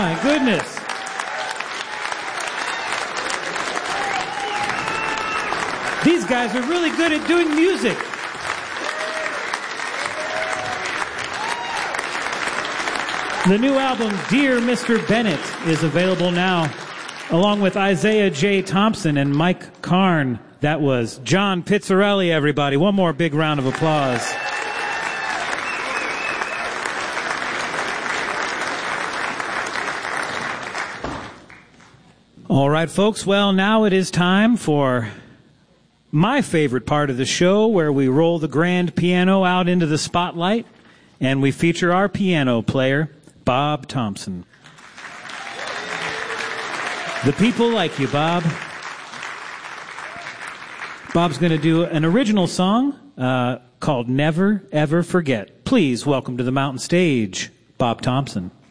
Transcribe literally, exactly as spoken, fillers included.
my goodness. These guys are really good at doing music. The new album, Dear Mister Bennett, is available now, along with Isaiah J. Thompson and Mike Karn. That was John Pizzarelli, everybody. One more big round of applause. All right, folks. Well, now it is time for my favorite part of the show, where we roll the grand piano out into the spotlight, and we feature our piano player, Bob Thompson. The people like you, Bob. Bob's going to do an original song uh, called Never, Ever Forget. Please welcome to the mountain stage, Bob Thompson.